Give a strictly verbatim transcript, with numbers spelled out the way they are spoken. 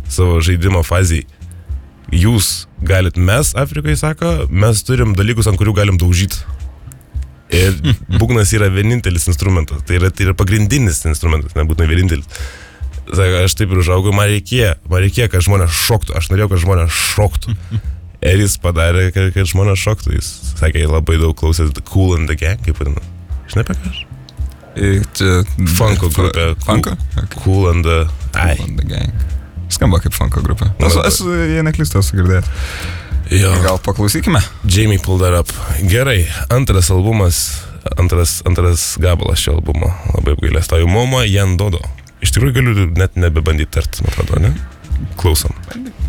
savo žaidimo fazėj. Jūs galit, mes Afrikai sako, mes turim dalykus, ant kurių galim daužyti. Ir būgnas yra vienintelis instrumentas, tai yra, tai yra pagrindinis instrumentas, nebūtinai vienintelis. Sako, aš taip ir užaugau, man reikėjo, man reikėjo, kad žmonės šoktų, aš norėjau, kad žmonės šoktų. Ir jis padarė, kad, kad žmonės šoktų, jis sakė, labai daug klausės Kool and the Gang, kaip vadinu. Žinai apie ką aš? Funko grupė. Funko? Kool and the... Kool and the Gang. Skamba kaip funko grupė. Aš, aš jie neklystu, esu girdėjęs. Jo. Gal paklausykime? Jamie pulled that up. Gerai, antras albumas, antras, antras gabalas šio albumo. Labai apgailestauju. Momo Yandodo. Iš tikrųjų galiu net nebebandyti tarti, man atrodo, ne? Klausom.